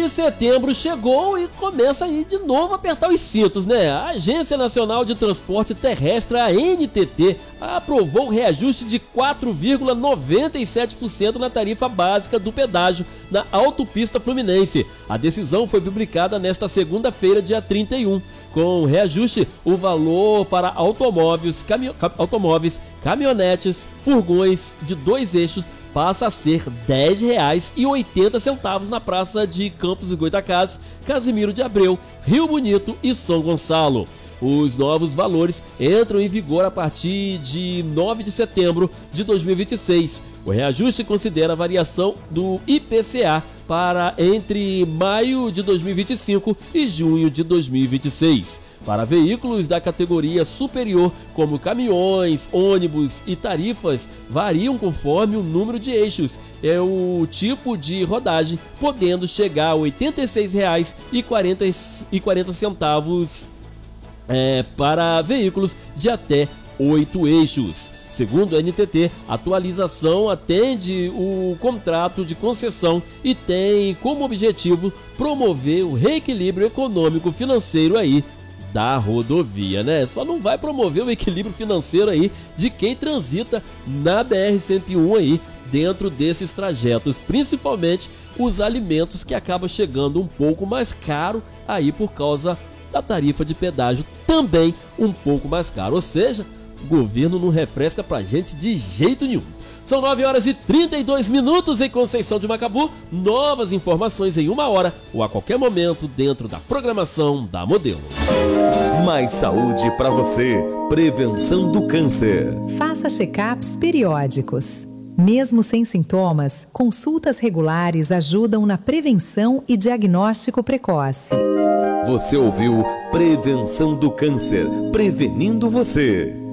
setembro chegou e começa aí de novo a apertar os cintos, né? A Agência Nacional de Transporte Terrestre, a ANTT, aprovou o reajuste de 4,97% na tarifa básica do pedágio na autopista fluminense. A decisão foi publicada nesta segunda-feira, dia 31. Com o reajuste, o valor para automóveis, caminhonetes, furgões de 2 eixos passa a ser R$ 10,80 na Praça de Campos e Goytacazes, Casimiro de Abreu, Rio Bonito e São Gonçalo. Os novos valores entram em vigor a partir de 9 de setembro de 2026. O reajuste considera a variação do IPCA para entre maio de 2025 e junho de 2026. Para veículos da categoria superior, como caminhões, ônibus e tarifas, variam conforme o número de eixos e o tipo de rodagem, podendo chegar a R$ 86,40 para veículos de até 8 eixos. Segundo a NTT, a atualização atende o contrato de concessão e tem como objetivo promover o reequilíbrio econômico financeiro aí da rodovia, né? Só não vai promover o equilíbrio financeiro aí de quem transita na BR-101 aí dentro desses trajetos, principalmente os alimentos, que acaba chegando um pouco mais caro aí por causa da tarifa de pedágio também um pouco mais caro. Ou seja, o governo não refresca pra gente de jeito nenhum. São 9h32 em Conceição de Macabu. Novas informações em 1 hora ou a qualquer momento dentro da programação da Modelo. Mais saúde para você. Prevenção do câncer. Faça check-ups periódicos. Mesmo sem sintomas, consultas regulares ajudam na prevenção e diagnóstico precoce. Você ouviu Prevenção do Câncer, prevenindo você.